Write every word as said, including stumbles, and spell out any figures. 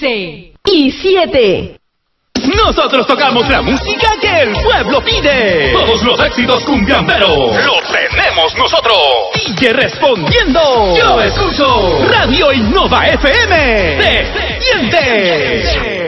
quince y siete. Nosotros tocamos la música que el pueblo pide. Todos los éxitos cumbiamberos los tenemos nosotros. Sigue respondiendo. Yo escucho Radio Innova F M. ¡Se siente!